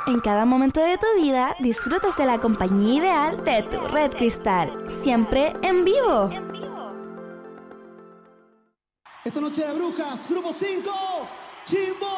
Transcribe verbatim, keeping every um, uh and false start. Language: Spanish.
En cada momento de tu vida disfrutas de la compañía ideal de tu Red Cristal, siempre en vivo. Esta noche de brujas, grupo cinco, Chimbo.